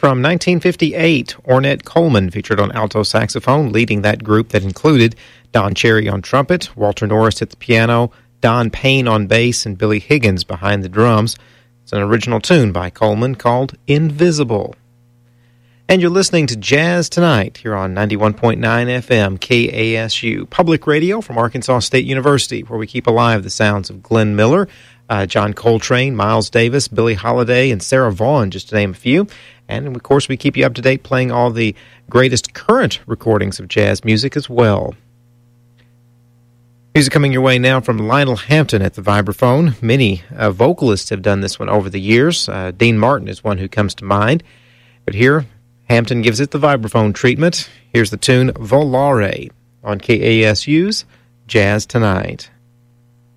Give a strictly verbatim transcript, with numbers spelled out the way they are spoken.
From nineteen fifty-eight, Ornette Coleman featured on alto saxophone, leading that group that included Don Cherry on trumpet, Walter Norris at the piano, Don Payne on bass, and Billy Higgins behind the drums. It's an original tune by Coleman called Invisible. And you're listening to Jazz Tonight here on ninety-one point nine F M K A S U, public radio from Arkansas State University, where we keep alive the sounds of Glenn Miller, uh, John Coltrane, Miles Davis, Billie Holiday, and Sarah Vaughan, just to name a few. And, of course, we keep you up to date playing all the greatest current recordings of jazz music as well. Music coming your way now from Lionel Hampton at the vibraphone. Many uh, vocalists have done this one over the years. Uh, Dean Martin is one who comes to mind. But here, Hampton gives it the vibraphone treatment. Here's the tune Volare on K A S U's Jazz Tonight.